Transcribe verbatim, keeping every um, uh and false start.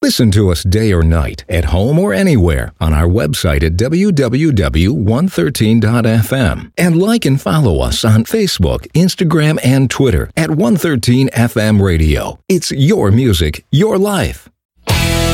Listen to us day or night, at home or anywhere, on our website at w w w dot one thirteen dot f m. And like and follow us on Facebook, Instagram, and Twitter at one thirteen F M Radio. It's your music, your life.